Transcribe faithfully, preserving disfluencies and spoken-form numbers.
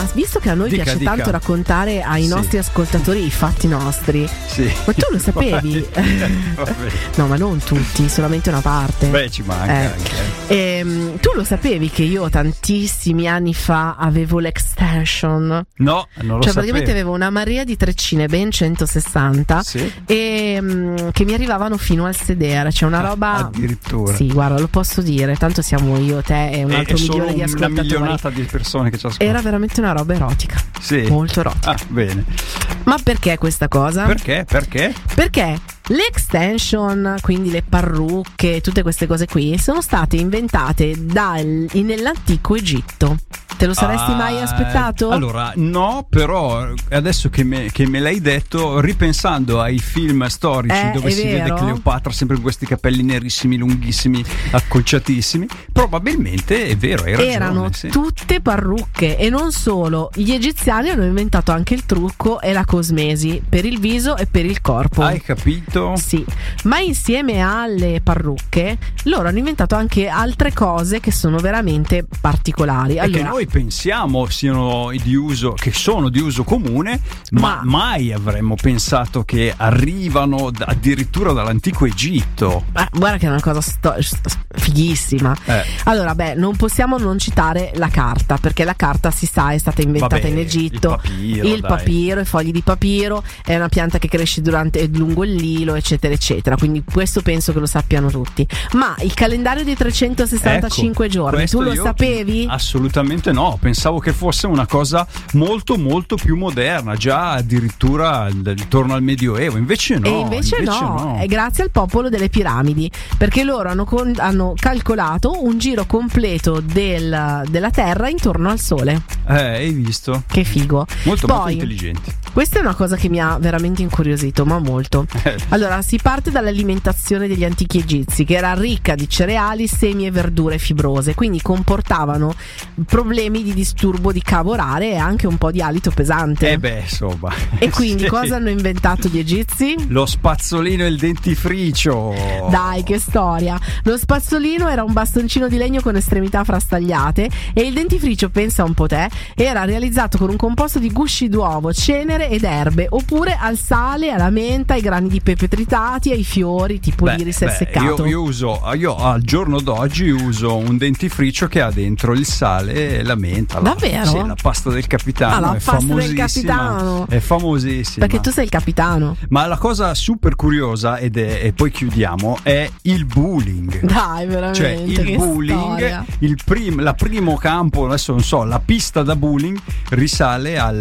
visto che a noi dica, piace dica. tanto raccontare ai Sì. nostri ascoltatori i fatti nostri, Sì. ma tu lo sapevi? Vabbè. No, ma non tutti, solamente una parte. Beh, ci manca Eh. anche. Ehm, tu lo sapevi che io tantissimi anni fa avevo l'extension? No, non lo Cioè sapevo. praticamente avevo una marea di treccine, ben centosessanta, Sì. e mm, che mi arrivavano fino al sedere. C'è una roba. Addirittura. Sì, guarda, lo posso dire. Tanto siamo io, te e un E- altro e solo milione di una ascoltatori. milionata di persone che ci ascoltano. Era veramente una roba erotica. Sì. Molto erotica. Ah, bene. Ma perché questa cosa? Perché? Perché? Perché le extension, quindi le parrucche, tutte queste cose qui, sono state inventate dal, nell'antico Egitto. Te lo saresti Ah, mai aspettato? Allora, no, però adesso che me, che me l'hai detto, ripensando ai film storici Eh, dove è si vero? vede Cleopatra sempre con questi capelli nerissimi, lunghissimi, accolciatissimi, probabilmente è vero, hai ragione. Erano sì. tutte parrucche, e non solo. Gli egiziani hanno inventato anche il trucco e la cosmesi per il viso e per il corpo. Hai capito? Sì, ma insieme alle parrucche loro hanno inventato anche altre cose che sono veramente particolari. E Allora, che noi pensiamo siano di uso, che sono di uso comune, ma, Ma- mai avremmo pensato che arrivano da- addirittura dall'antico Egitto. eh, guarda che è una cosa sto- st- fighissima. Eh. Allora, beh, non possiamo non citare la carta, perché la carta, si sa, è stata inventata Vabbè, in Egitto. il papiro, Il dai. papiro, i fogli di papiro, è una pianta che cresce durante lungo il Nilo, eccetera, eccetera. Quindi questo penso che lo sappiano tutti. Ma il calendario dei trecentosessantacinque Ecco, giorni, tu questo lo io sapevi? Assolutamente no, pensavo che fosse una cosa molto molto più moderna, già addirittura intorno al Medioevo, invece no. E invece, no, no. è grazie al popolo delle piramidi, perché loro hanno, con- hanno calcolato un giro completo del- della Terra intorno al Sole. Eh, hai visto? Che figo. Molto molto Poi, intelligenti. questa è una cosa che mi ha veramente incuriosito, ma molto. Eh. Allora, si parte dall'alimentazione degli antichi egizi, che era ricca di cereali, semi e verdure fibrose, quindi comportavano problemi di disturbo di cavo orale e anche un po' di alito pesante. Eh beh, insomma. E quindi Sì. cosa hanno inventato gli egizi? Lo spazzolino e il dentifricio. Dai, che storia! Lo spazzolino era un bastoncino di legno con estremità frastagliate, e il dentifricio, pensa un po' te, era realizzato con un composto di gusci d'uovo, cenere ed erbe, oppure al sale, alla menta, ai grani di pepe tritati, ai fiori tipo Beh, l'iris e beh, seccato. Io, io uso, io al giorno d'oggi uso un dentifricio che ha dentro il sale e la menta. La- Davvero? Sì, la pasta del capitano. Ah, la è pasta del famosissima. capitano. È famosissima. Perché tu sei il capitano. Ma la cosa super curiosa, ed è, e poi chiudiamo, è il bullying. Dai, veramente. Cioè il che bullying, storia. il prim, la primo campo, adesso non so, la pista da bullying risale al